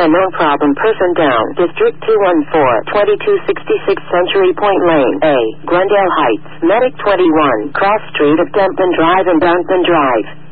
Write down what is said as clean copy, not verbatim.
unknown problem person down. District 214, 2266 Century Point Lane, A, Glendale Heights. Medic 21, Cross Street of Denton Drive and Downton Drive.